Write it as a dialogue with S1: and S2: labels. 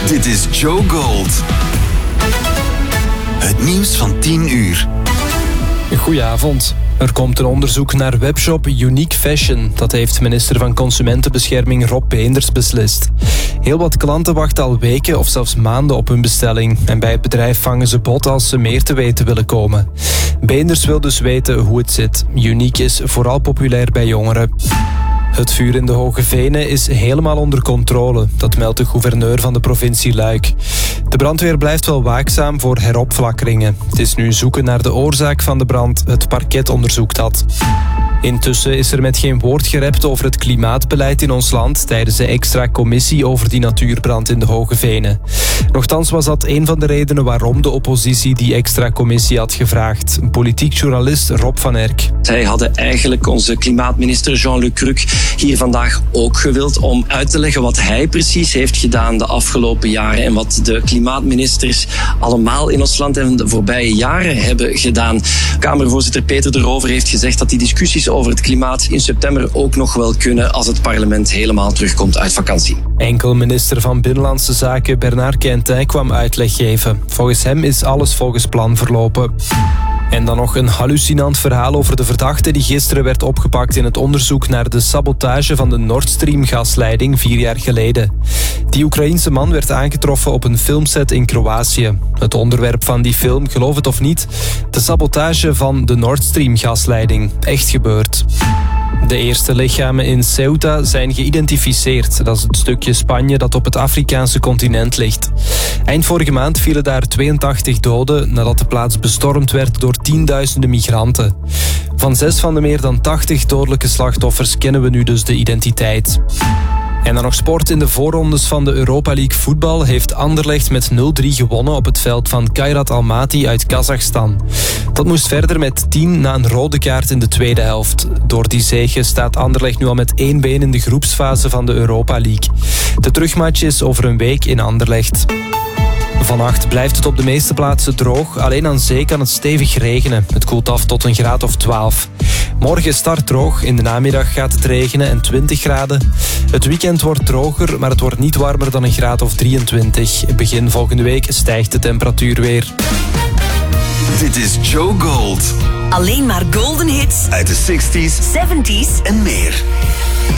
S1: Dit is Joe Gold. Het nieuws van 10 uur.
S2: Goedenavond. Er komt een onderzoek naar webshop Unique Fashion. Dat heeft minister van Consumentenbescherming Rob Beenders beslist. Heel wat klanten wachten al weken of zelfs maanden op hun bestelling. En bij het bedrijf vangen ze bot als ze meer te weten willen komen. Beenders wil dus weten hoe het zit. Unique is vooral populair bij jongeren. Het vuur in de Hoge Venen is helemaal onder controle. Dat meldt de gouverneur van de provincie Luik. De brandweer blijft wel waakzaam voor heropflakkeringen. Het is nu zoeken naar de oorzaak van de brand. Het parket onderzoekt dat. Intussen is er met geen woord gerept over het klimaatbeleid in ons land tijdens de extra commissie over die natuurbrand in de Hoge Venen. Nochtans was dat een van de redenen waarom de oppositie die extra commissie had gevraagd. Politiek journalist Rob van Erck.
S3: Zij hadden eigenlijk onze klimaatminister Jean-Luc Cruc hier vandaag ook gewild om uit te leggen wat hij precies heeft gedaan de afgelopen jaren en wat de klimaatministers allemaal in ons land in de voorbije jaren hebben gedaan. Kamervoorzitter Peter de Rover heeft gezegd dat die discussies over het klimaat in september ook nog wel kunnen als het parlement helemaal terugkomt uit vakantie.
S2: Enkel minister van Binnenlandse Zaken Bernard Quintin kwam uitleg geven. Volgens hem is alles volgens plan verlopen. En dan nog een hallucinant verhaal over de verdachte die gisteren werd opgepakt in het onderzoek naar de sabotage van de Nord Stream gasleiding 4 jaar geleden. Die Oekraïense man werd aangetroffen op een filmset in Kroatië. Het onderwerp van die film, geloof het of niet, de sabotage van de Nord Stream gasleiding. Echt gebeurd. De eerste lichamen in Ceuta zijn geïdentificeerd. Dat is het stukje Spanje dat op het Afrikaanse continent ligt. Eind vorige maand vielen daar 82 doden nadat de plaats bestormd werd door tienduizenden migranten. Van 6 van de meer dan 80 dodelijke slachtoffers kennen we nu dus de identiteit. En dan nog sport. In de voorrondes van de Europa League voetbal heeft Anderlecht met 0-3 gewonnen op het veld van Kairat Almaty uit Kazachstan. Dat moest verder met 10 na een rode kaart in de tweede helft. Door die zege staat Anderlecht nu al met 1 been in de groepsfase van de Europa League. De terugmatch is over een week in Anderlecht. Vannacht blijft het op de meeste plaatsen droog. Alleen aan zee kan het stevig regenen. Het koelt af tot een graad of 12. Morgen start droog. In de namiddag gaat het regenen en 20 graden. Het weekend wordt droger, maar het wordt niet warmer dan een graad of 23. Begin volgende week stijgt de temperatuur weer.
S1: Dit is Joe Gold.
S4: Alleen maar golden hits
S1: Uit de 60s,
S4: 70s
S1: en meer.